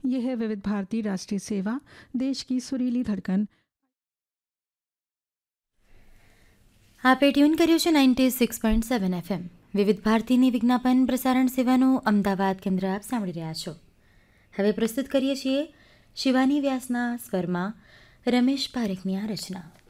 यह है विविध भारती राष्ट्रीय सेवा, देश की सुरीली धड़कन। આપે ટ્યુન કર્યું છે 96.7 FM વિવિધ ભારતીની વિજ્ઞાપન પ્રસારણ સેવાનું અમદાવાદ કેન્દ્ર આપ સાંભળી રહ્યા છો. હવે પ્રસ્તુત કરીએ છીએ શિવાની વ્યાસના સ્વરમાં રમેશ પારેખની આ રચના.